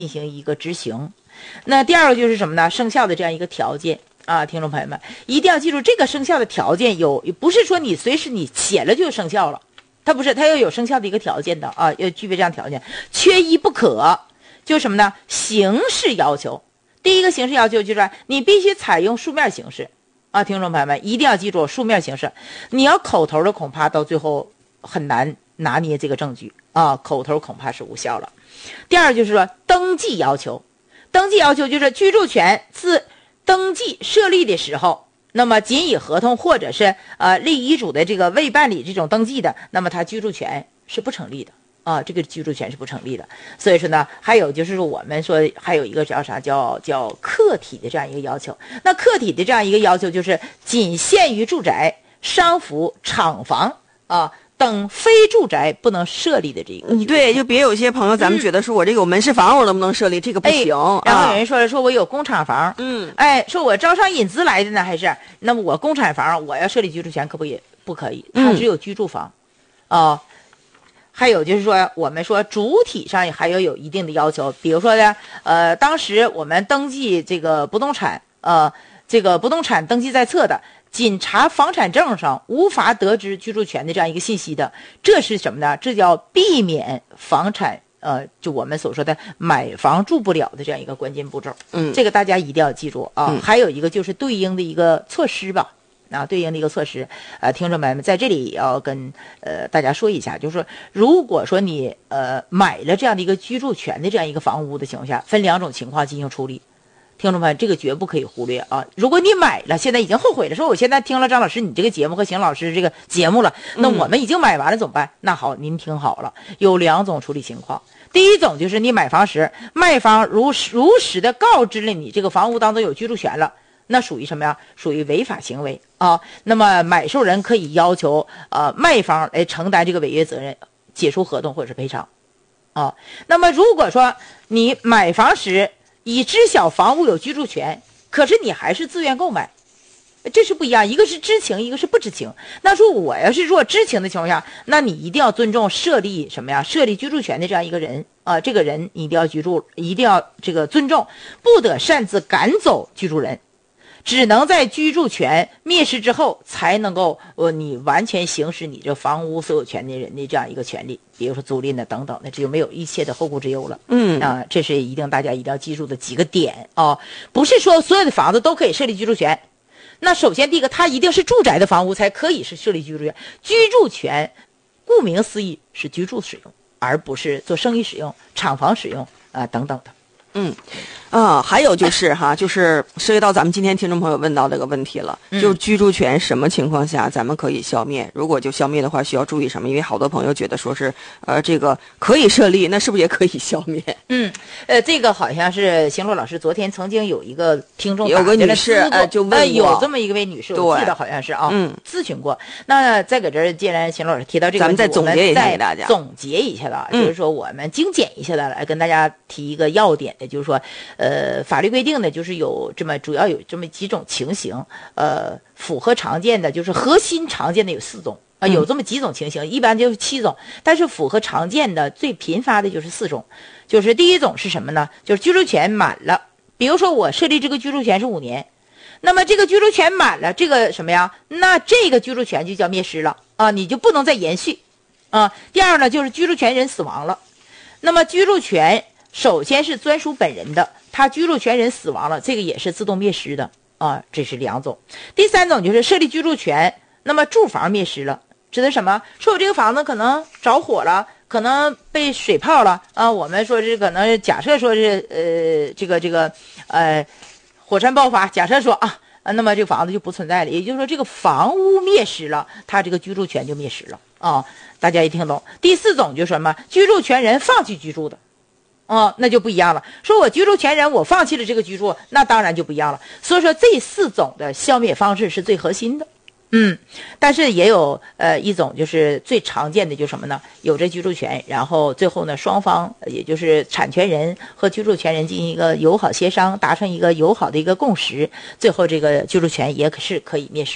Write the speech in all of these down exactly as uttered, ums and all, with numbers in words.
进行一个执行。那第二个就是什么呢？生效的这样一个条件啊，听众朋友们一定要记住，这个生效的条件有不是说你随时你写了就生效了，它不是，它要有生效的一个条件的啊，要具备这样条件，缺一不可。就是什么呢？形式要求。第一个形式要求就是你必须采用书面形式啊，听众朋友们一定要记住书面形式。你要口头的恐怕到最后很难拿捏这个证据啊，口头恐怕是无效了。第二就是说登记要求，登记要求就是居住权自登记设立的时候，那么仅以合同或者是呃立遗嘱的这个未办理这种登记的，那么他居住权是不成立的啊，这个居住权是不成立的。所以说呢，还有就是说我们说还有一个叫啥叫叫客体的这样一个要求。那客体的这样一个要求就是仅限于住宅、商服、厂房啊等非住宅不能设立的这个。 嗯，对，就别有些朋友咱们觉得说我这个有门市房我能不能设立，这个不行。 哎、然后有人说了，说我有工厂房， 嗯， 哎，说我招商引资来的呢，还是那么我工厂房我要设立居住权可不可以？不可以，它只有居住房，啊、嗯。呃还有就是说，我们说主体上还要有一定的要求，比如说呢，呃，当时我们登记这个不动产，呃，这个不动产登记在册的，仅查房产证上无法得知居住权的这样一个信息的，这是什么呢？这叫避免房产，呃，就我们所说的买房住不了的这样一个关键步骤。 嗯， 这个大家一定要记住啊。 嗯、 还有一个就是对应的一个措施吧。啊，对应的一个措施，呃，听众朋友们在这里也要跟呃大家说一下，就是说，如果说你呃买了这样的一个居住权的这样一个房屋的情况下，分两种情况进行处理。听众朋友们，这个绝不可以忽略啊！如果你买了，现在已经后悔了，说我现在听了张老师你这个节目和邢老师这个节目了，那我们已经买完了怎么办？嗯、那好，您听好了，有两种处理情况。第一种就是你买房时，卖方如如实的告知了你这个房屋当中有居住权了。那属于什么呀？属于违法行为啊。那么买受人可以要求呃卖方来承担这个违约责任，解除合同或者是赔偿啊。那么如果说你买房时已知晓房屋有居住权，可是你还是自愿购买，这是不一样，一个是知情，一个是不知情。那说我要是说知情的情况下，那你一定要尊重设立什么呀？设立居住权的这样一个人啊，这个人你一定要居住，一定要这个尊重，不得擅自赶走居住人。只能在居住权灭失之后，才能够呃你完全行使你这房屋所有权的人的这样一个权利，比如说租赁的等等的，这就没有一切的后顾之忧了。 嗯啊，这是一定大家一定要记住的几个点啊，不是说所有的房子都可以设立居住权。那首先第一个，它一定是住宅的房屋才可以是设立居住权。居住权，顾名思义是居住使用，而不是做生意使用、厂房使用啊等等的。 嗯，啊，还有就是哈，就是涉及到咱们今天听众朋友问到这个问题了， 嗯、 就是居住权什么情况下咱们可以消灭？如果就消灭的话，需要注意什么？因为好多朋友觉得说是，呃，这个可以设立，那是不是也可以消灭？ 嗯，呃，这个好像是邢洛老师昨天曾经有一个听众有个女士呃就问我、呃， 有这么一位女士，我记得好像是啊， 嗯， 咨询过。那再搁这儿，既然邢洛老师提到这个， 咱们再总结一下给大家， 总结一下的，就是说我们精简一下的来跟大家提一个要点。也就是说，呃，法律规定的就是有这么主要有这么几种情形，呃，符合常见的就是核心常见的有四种啊、呃，有这么几种情形，一般就是七种，但是符合常见的最频发的就是四种。就是第一种是什么呢？就是居住权满了，比如说我设立这个居住权是五年，那么这个居住权满了，这个什么呀？那这个居住权就叫灭失了啊，你就不能再延续啊。第二呢，就是居住权人死亡了，那么居住权。首先是专属本人的，他居住权人死亡了，这个也是自动灭失的啊，这是两种。第三种就是设立居住权，那么住房灭失了，指的什么？说我这个房子可能着火了，可能被水泡了啊，我们说是可能假设说是呃这个这个呃火山爆发，假设说啊，那么这个房子就不存在了，也就是说这个房屋灭失了，他这个居住权就灭失了啊，大家一听懂。第四种就是什么？居住权人放弃居住的。哦，那就不一样了。说我居住权人我放弃了这个居住，那当然就不一样了。所以说这四种的消灭方式是最核心的。嗯，但是也有呃一种就是最常见的就是什么呢？有这居住权，然后最后呢双方也就是产权人和居住权人进行一个友好协商，达成一个友好的一个共识，最后这个居住权也是可以灭失的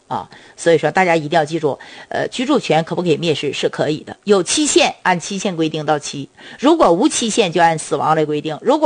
啊。所以说大家一定要记住，呃，居住权可不可以灭失是可以的，有期限按期限规定到期，如果无期限就按死亡来规定，如果